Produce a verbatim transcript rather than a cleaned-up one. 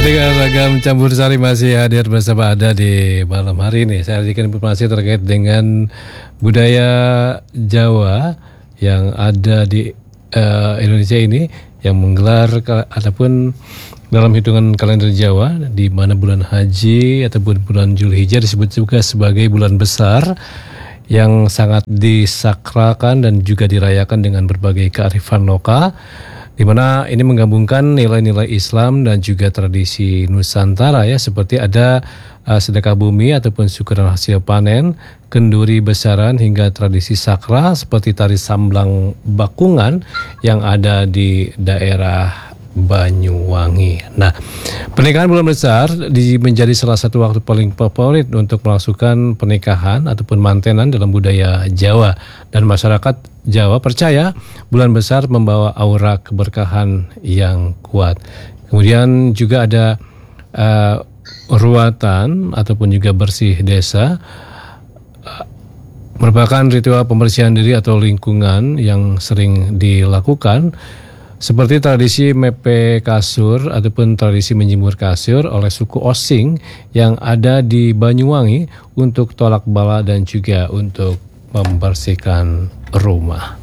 Dengan ragam campur sari masih hadir bersama Anda di malam hari ini. Saya berikan informasi terkait dengan budaya Jawa yang ada di uh, Indonesia ini yang menggelar ataupun dalam hitungan kalender Jawa di mana bulan haji ataupun bulan Zulhijjah disebut juga sebagai bulan besar yang sangat disakralkan dan juga dirayakan dengan berbagai kearifan lokal, di mana ini menggabungkan nilai-nilai Islam dan juga tradisi Nusantara ya, seperti ada uh, sedekah bumi ataupun syukuran hasil panen, kenduri besaran hingga tradisi sakral seperti tari samblang bakungan yang ada di daerah Banyuwangi. Nah, pernikahan bulan besar di, menjadi salah satu waktu paling favorit untuk melangsungkan pernikahan ataupun mantenan dalam budaya Jawa, dan masyarakat Jawa percaya bulan besar membawa aura keberkahan yang kuat. Kemudian juga ada uh, ruatan ataupun juga bersih desa, uh, merupakan ritual pembersihan diri atau lingkungan yang sering dilakukan, seperti tradisi mepe kasur ataupun tradisi menjemur kasur oleh suku Osing yang ada di Banyuwangi untuk tolak bala dan juga untuk membersihkan rumah.